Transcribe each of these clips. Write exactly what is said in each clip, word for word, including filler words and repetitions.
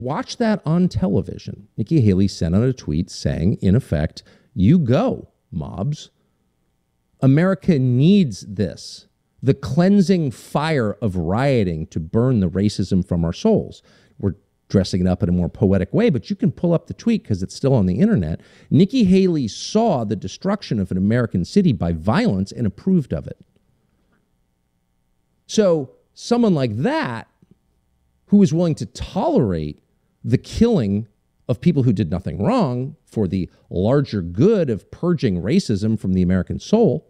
Watch that on television. Nikki Haley sent out a tweet saying, in effect, you go, mobs. America needs this. The cleansing fire of rioting to burn the racism from our souls. We're dressing it up in a more poetic way, but you can pull up the tweet because it's still on the internet. Nikki Haley saw the destruction of an American city by violence and approved of it. So someone like that, who is willing to tolerate the killing of people who did nothing wrong for the larger good of purging racism from the American soul,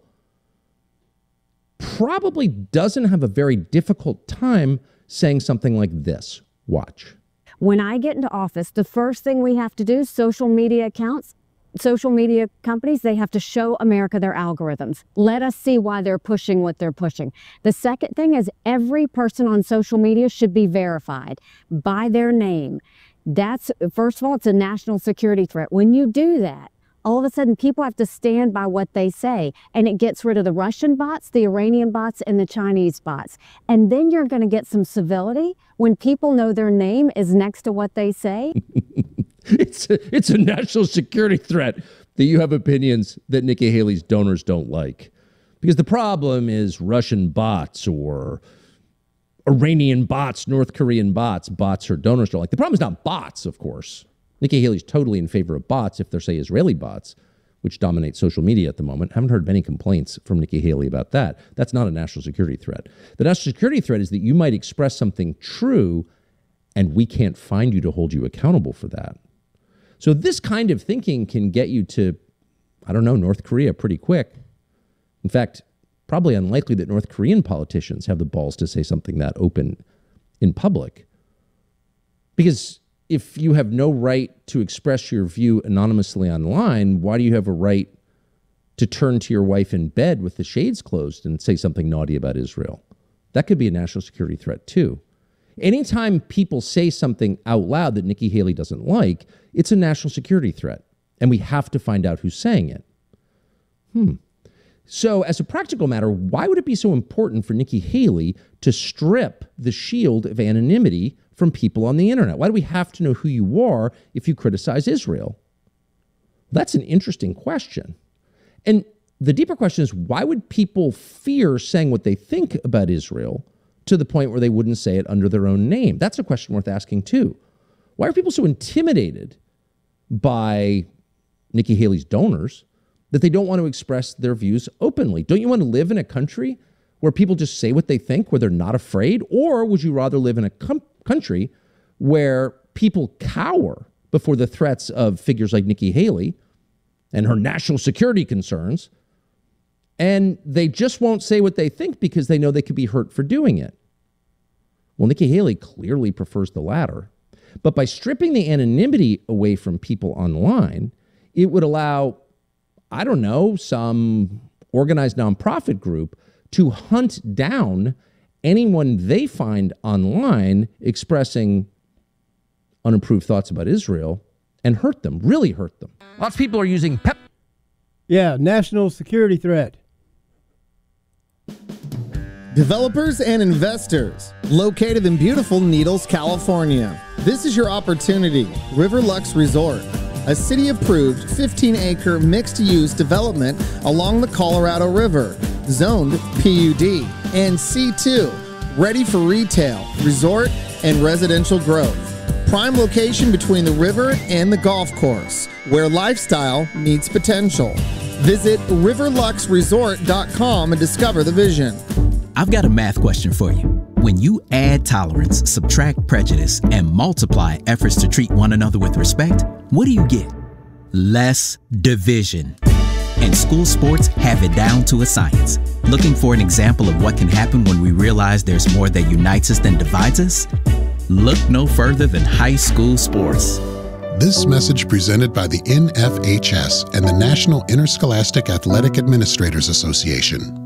probably doesn't have a very difficult time saying something like this. Watch. When I get into office, the first thing we have to do, social media accounts, social media companies, they have to show America their algorithms. Let us see why they're pushing what they're pushing. The second thing is every person on social media should be verified by their name. That's, first of all, it's a national security threat. When you do that, all of a sudden people have to stand by what they say, and it gets rid of the Russian bots, the Iranian bots, and the Chinese bots. And then you're going to get some civility when people know their name is next to what they say. It's a, it's a national security threat that you have opinions that Nikki Haley's donors don't like. Because the problem is Russian bots or Iranian bots, North Korean bots, bots her donors don't like. The problem is not bots, of course. Nikki Haley's totally in favor of bots if they're, say, Israeli bots, which dominate social media at the moment. Haven't heard many complaints from Nikki Haley about that. That's not a national security threat. The national security threat is that you might express something true and we can't find you to hold you accountable for that. So this kind of thinking can get you to, I don't know, North Korea pretty quick. In fact, probably unlikely that North Korean politicians have the balls to say something that open in public. Because if you have no right to express your view anonymously online, why do you have a right to turn to your wife in bed with the shades closed and say something naughty about Israel? That could be a national security threat too. Anytime people say something out loud that Nikki Haley doesn't like, it's a national security threat. And we have to find out who's saying it. Hmm. So as a practical matter, why would it be so important for Nikki Haley to strip the shield of anonymity from people on the internet? Why do we have to know who you are if you criticize Israel? That's an interesting question. And the deeper question is, why would people fear saying what they think about Israel to the point where they wouldn't say it under their own name? That's a question worth asking too. Why are people so intimidated by Nikki Haley's donors that they don't want to express their views openly? Don't you want to live in a country where people just say what they think, where they're not afraid? Or would you rather live in a com- country where people cower before the threats of figures like Nikki Haley and her national security concerns, and they just won't say what they think because they know they could be hurt for doing it? Well, Nikki Haley clearly prefers the latter. But by stripping the anonymity away from people online, it would allow, I don't know, some organized nonprofit group to hunt down anyone they find online expressing unapproved thoughts about Israel and hurt them, really hurt them. Lots of people are using pep. Yeah, national security threat. Developers and investors, located in beautiful Needles, California. This is your opportunity. Riverlux Resort, a city-approved fifteen acre mixed-use development along the Colorado River, zoned P U D and C two, ready for retail, resort, and residential growth. Prime location between the river and the golf course, where lifestyle meets potential. Visit riverlux resort dot com and discover the vision. I've got a math question for you. When you add tolerance, subtract prejudice, and multiply efforts to treat one another with respect, what do you get? Less division. And school sports have it down to a science. Looking for an example of what can happen when we realize there's more that unites us than divides us? Look no further than high school sports. This message presented by the N F H S and the National Interscholastic Athletic Administrators Association.